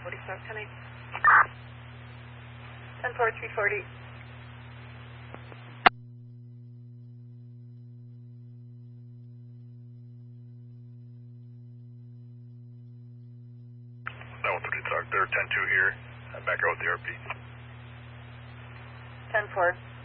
45, 10-8. 10-4, 340. That 130 talk there, 10-2 here. I'm back out with the RP. 10-4.